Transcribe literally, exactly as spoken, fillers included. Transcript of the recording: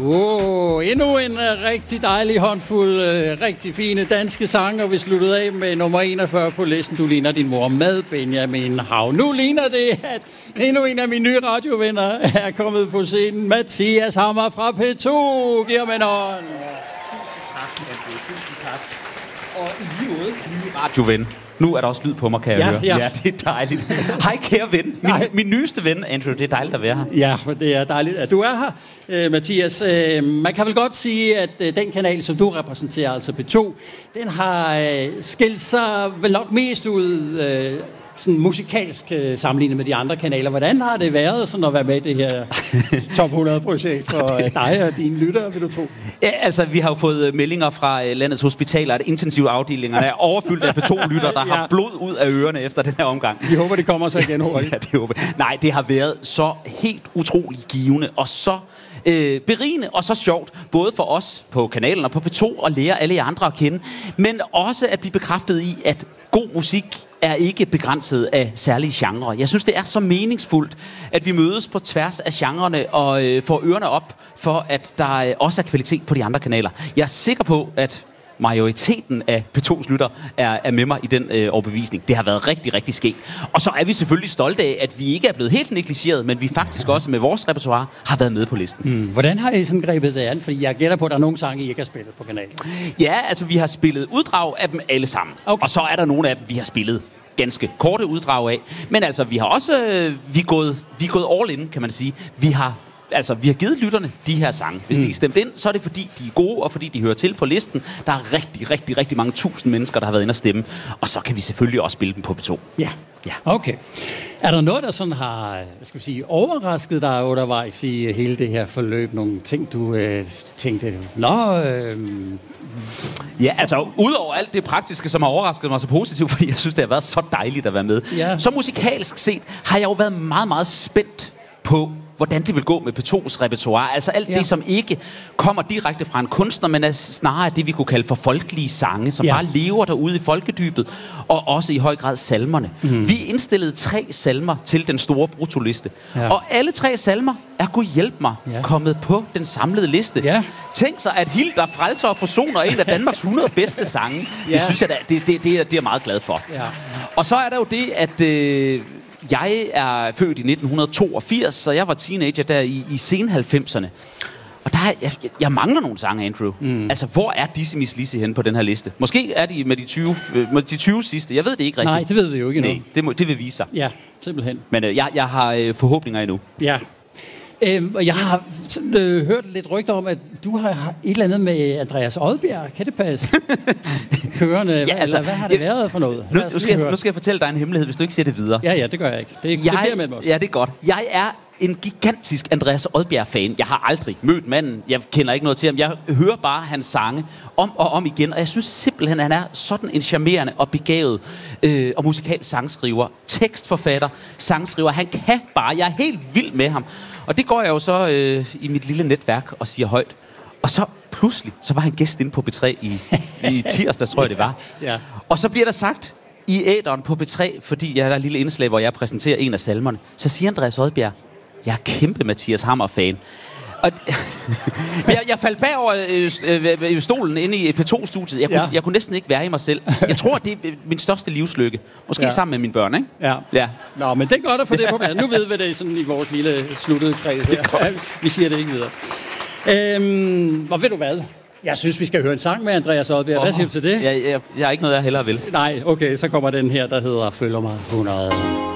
Oh, endnu en uh, rigtig dejlig håndfuld, uh, rigtig fine danske sange, og vi sluttede af med nummer enogfyrre på listen. Du ligner din mor med Benjamin Hav. Nu ligner det, at endnu en af mine nye radiovenner er kommet på scenen. Mathias Hammer fra P to. Giv ham en hånd. Tak, Andrew. Tusind tak. Og i lige måde, nye radioven. Nu er der også lyd på mig, kan jeg ja, høre. Ja. ja, det er dejligt. Hej, kære ven. Min, min nyeste ven, Andrew. Det er dejligt at være her. Ja, det er dejligt, at du er her, uh, Mathias. Uh, man kan vel godt sige, at uh, den kanal, som du repræsenterer, altså P to, den har uh, skilt sig vel nok mest ud uh, sådan musikalsk uh, sammenlignet med de andre kanaler. Hvordan har det været sådan at være med i det her top hundrede-projekt for uh, dig og dine lyttere, vil du tro? Ja, altså, vi har jo fået meldinger fra uh, landets hospitaler, at intensivafdelingerne er overfyldt af P to-lyttere, der ja. har blod ud af ørerne efter den her omgang. Vi håber, det kommer så igen hurtigt. Ja, det håber. Nej, det har været så helt utrolig givende og så øh, berigende og så sjovt, både for os på kanalen og på P to at lære alle jer andre at kende, men også at blive bekræftet i, at god musik er ikke begrænset af særlige genrer. Jeg synes, det er så meningsfuldt, at vi mødes på tværs af genrerne og øh, får ørerne op for, at der øh, også er kvalitet på de andre kanaler. Jeg er sikker på, at majoriteten af P to's lytter er, er med mig i den øh, overbevisning. Det har været rigtig, rigtig skægt. Og så er vi selvfølgelig stolte af, at vi ikke er blevet helt negligeret, men vi faktisk også med vores repertoire har været med på listen. Mm. Hvordan har I sådan grebet det an? Fordi jeg gætter på, at der er nogle sange, I ikke har spillet på kanalen. Ja, altså vi har spillet uddrag af dem alle sammen. Okay. Og så er der nogle af dem, vi har spillet ganske korte uddrag af. Men altså, vi har også øh, vi er gået, vi er gået all in, kan man sige. Vi har Altså, vi har givet lytterne de her sange. Hvis mm. de er stemt ind, så er det fordi, de er gode, og fordi de hører til på listen. Der er rigtig, rigtig, rigtig mange tusind mennesker, der har været inde og stemme. Og så kan vi selvfølgelig også spille dem på P to. Ja, ja. Okay. Er der noget, der sådan har, hvad skal vi sige, overrasket dig undervejs i hele det her forløb? Nogle ting, du øh, tænkte, nå... Øh... Ja, altså, udover alt det praktiske, som har overrasket mig så positivt, fordi jeg synes, det har været så dejligt at være med. Ja. Så musikalsk set har jeg jo været meget, meget spændt på, hvordan det vil gå med P to's repertoire. Altså alt ja. det, som ikke kommer direkte fra en kunstner, men er snarere det, vi kunne kalde for folkelige sange, som ja. bare lever derude i folkedybet, og også i høj grad salmerne. Mm. Vi indstillede tre salmer til den store brutoliste. Ja. Og alle tre salmer er, Gud hjælp mig, ja. kommet på den samlede liste. Ja. Tænk sig, at Hilda frelser og forsoner en af Danmarks hundrede bedste sange. Ja. Det synes jeg, det, det, det, det er jeg meget glad for. Ja. Og så er der jo det, at... Øh, Jeg er født i nitten toogfirs, så jeg var teenager der i, i sen halvfemserne. Og der er, jeg, jeg mangler nogle sange, Andrew. Mm. Altså, hvor er Dizzy Miss Lizzy henne på den her liste? Måske er de med de tyve, med de tyve sidste. Jeg ved det ikke rigtigt. Nej, det ved vi jo ikke endnu. Nej, det, må, det vil vise sig. Ja, simpelthen. Men øh, jeg, jeg har øh, forhåbninger endnu. Ja. Øhm, og jeg har øh, hørt lidt rygter om, at du har et eller andet med Andreas Odbjerg. Kan det passe? Kørende, ja, altså, hvad har det jeg, været for noget? Nu, nu, skal jeg, nu skal jeg fortælle dig en hemmelighed, hvis du ikke siger det videre. Ja, ja, det gør jeg ikke. Det, jeg, det bliver med mig også. Ja, det er godt. Jeg er en gigantisk Andreas Odbjerg-fan. Jeg har aldrig mødt manden. Jeg kender ikke noget til ham. Jeg hører bare hans sange om og om igen, og jeg synes simpelthen, at han er sådan en charmerende og begavet øh, og musikalsk sangskriver, tekstforfatter, sangskriver. Han kan bare. Jeg er helt vild med ham. Og det går jeg jo så øh, i mit lille netværk og siger højt. Og så pludselig, så var han gæst inde på P tre i, i tirsdag, tror jeg det var. Ja. Og så bliver der sagt i æteren på P tre, fordi jeg er der et lille indslag, hvor jeg præsenterer en af salmerne, så siger Andreas Odbjerg, jeg er kæmpe Mathias Hammer-fan. Og jeg, jeg faldt bagover øh, øh, stolen inde i P to-studiet. Jeg kunne, ja. jeg kunne næsten ikke være i mig selv. Jeg tror, det er min største livslykke. Måske ja. sammen med mine børn, ikke? Ja. ja. Nå, men det er godt at få det på plads. Nu ved vi det sådan i vores lille sluttede kreds her. Ja, vi siger det ikke videre. Øhm, og ved du hvad? Jeg synes, vi skal høre en sang med Andreas Odbjerg. Hvad siger du til det? Jeg, jeg, jeg har ikke noget, jeg hellere vil. Nej, okay, så kommer den her, der hedder Følger mig hundrede.